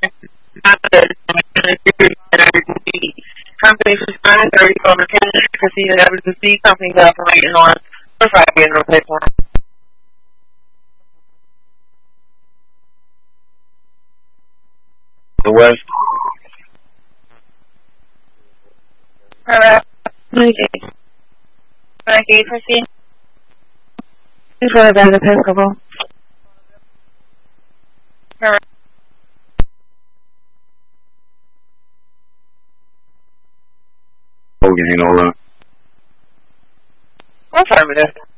Companies respond 30 on the cash proceed to see companies operating on the Friday and platform. The West. Hello. Okay, proceed. Before the Episcopal. Correct. Hogan, Affirmative.